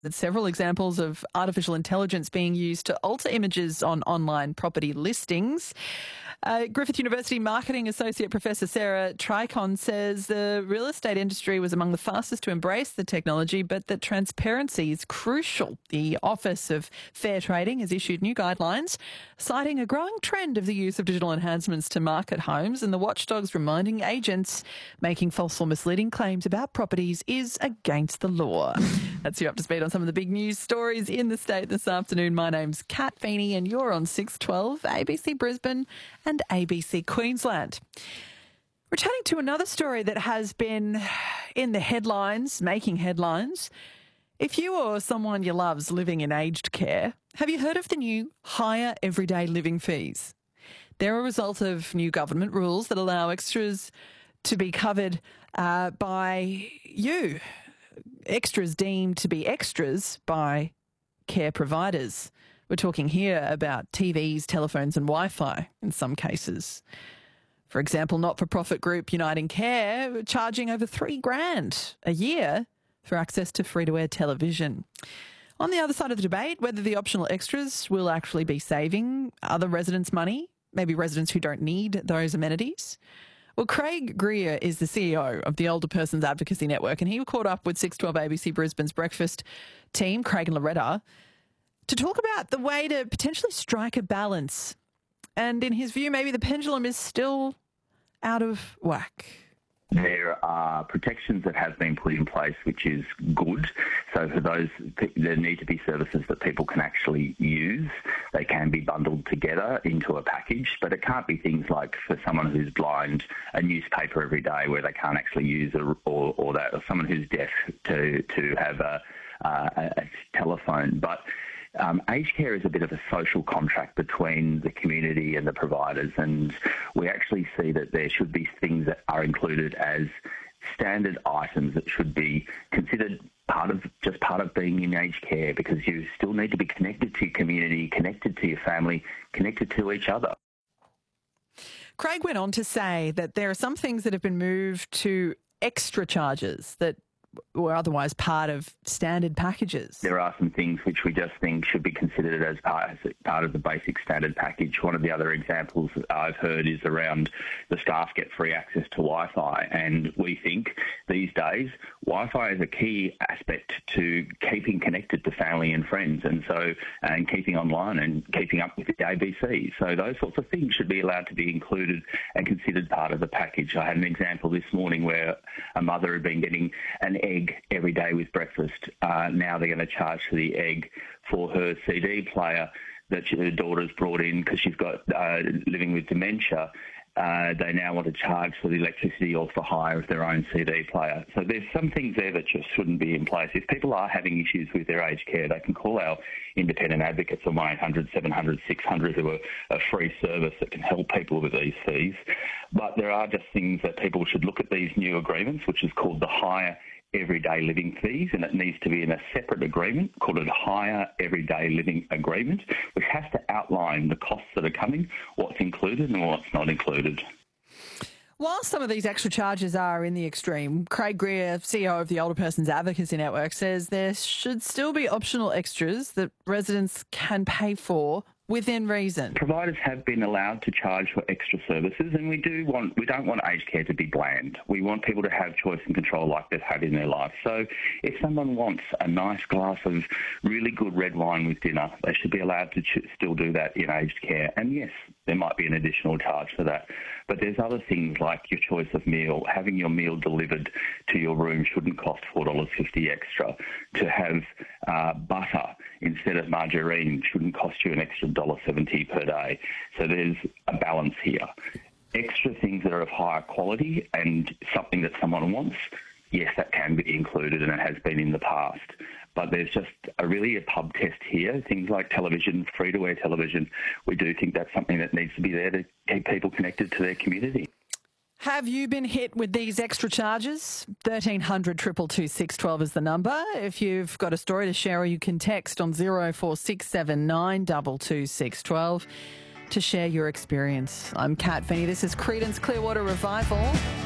There's several examples of artificial intelligence being used to alter images on online property listings. Griffith University Marketing Associate Professor Sarah Tricon says the real estate industry was among the fastest to embrace the technology, but that transparency is crucial. The Office of Fair Trading has issued new guidelines, citing a growing trend of the use of digital enhancements to market homes, and the watchdog's reminding agents making false or misleading claims about properties is against the law. That's you up to speed on some of the big news stories in the state this afternoon. My name's Kat Feeney and you're on 612 ABC Brisbane and ABC Queensland. Returning to another story that has been in the headlines, making headlines. If you or someone you love's living in aged care, have you heard of the new higher everyday living fees? They're a result of new government rules that allow extras to be covered by you. Extras deemed to be extras by care providers. We're talking here about TVs, telephones and Wi-Fi in some cases. For example, not-for-profit group Uniting Care charging over $3,000 a year for access to free-to-air television. On the other side of the debate, whether the optional extras will actually be saving other residents money, maybe residents who don't need those amenities. Well, Craig Greer is the CEO of the Older Persons Advocacy Network, and he caught up with 612 ABC Brisbane's breakfast team, Craig and Loretta, to talk about the way to potentially strike a balance. And in his view, maybe the pendulum is still out of whack. There are protections that have been put in place, which is good. So for those, there need to be services that people can actually use. They can be bundled together into a package, but it can't be things like for someone who's blind, a newspaper every day where they can't actually use or someone who's deaf to have a telephone. But aged care is a bit of a social contract between the community and the providers, and we actually see that there should be things that are included as standard items that should be considered part of being in aged care, because you still need to be connected to your community, connected to your family, connected to each other. Craig went on to say that there are some things that have been moved to extra charges that were otherwise part of standard packages. There are some things which we just think should be considered as part of the basic standard package. One of the other examples that I've heard is around the staff get free access to Wi-Fi, and we think these days Wi-Fi is a key aspect to keeping connected to family and friends, and keeping online and keeping up with the ABC. So those sorts of things should be allowed to be included and considered part of the package. I had an example this morning where a mother had been getting an egg every day with breakfast. Now they're going to charge for the egg for her CD player that her daughter's brought in because she's got living with dementia. They now want to charge for the electricity or for hire of their own CD player. So there's some things there that just shouldn't be in place. If people are having issues with their aged care, they can call our independent advocates on 1800 700 600, who are a free service that can help people with these fees. But there are just things that people should look at these new agreements, which is called the higher everyday living fees, and it needs to be in a separate agreement called a higher everyday living agreement, which has to outline the costs that are coming, what's included and what's not included. While some of these extra charges are in the extreme, Craig Greer, CEO of the Older Persons Advocacy Network, says there should still be optional extras that residents can pay for within reason. Providers have been allowed to charge for extra services, and we don't want aged care to be bland. We want people to have choice and control like they've had in their life. So if someone wants a nice glass of really good red wine with dinner, they should be allowed to still do that in aged care. And yes, there might be an additional charge for that. But there's other things like your choice of meal. Having your meal delivered to your room shouldn't cost $4.50 extra. To have butter instead of margarine shouldn't cost you an extra $1.70 per day. So there's a balance here. Extra things that are of higher quality and something that someone wants, yes, that can be included, and it has been in the past. But there's just a pub test here. Things like television, free-to-air television, we do think that's something that needs to be there to keep people connected to their community. Have you been hit with these extra charges? 1300 222 612 is the number. If you've got a story to share, or you can text on 04679 222 612 to share your experience. I'm Kat Feeney. This is Creedence Clearwater Revival.